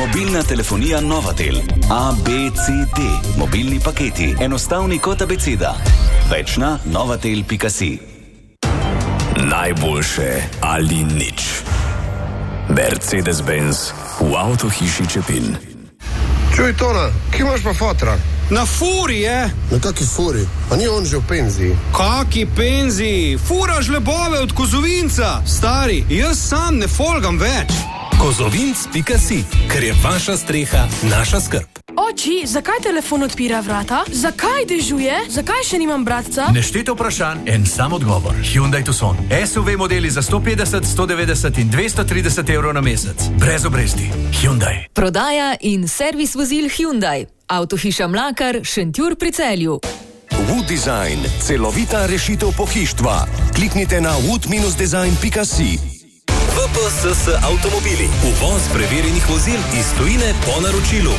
Mobilna telefonija Novatel. A, B, C, D. Mobilni paketi. Enostavni kot abeceda. Več na novatel.si. Najboljše ali nič. Mercedes-Benz v avtohiši Čepin. Čuj, Tona, kje imaš pa fotra? Na furi je. Na kaki furi? A ni on že v penziji? Kaki penziji? Furaš lebove od Kozovinca. Stari, jaz sam ne folgam več. Kozovinc.si, ker je vaša streha naša skrb. Oči, zakaj telefon odpira vrata? Zakaj dežuje? Zakaj še nimam bratca? Neštete vprašanj, en sam odgovor. Hyundai Tucson. SUV modeli za 150, 190 in 230 evrov na mesec. Brez obresti. Hyundai. Prodaja in servis vozil Hyundai. Avtohiša Mlakar, Šentjur pri Celju. Wood Design, celovita rešitev pohištva. Kliknite na wood-design.si. VPSS avtomobili. Uvoz preverjenih vozil iz tujine po naročilu.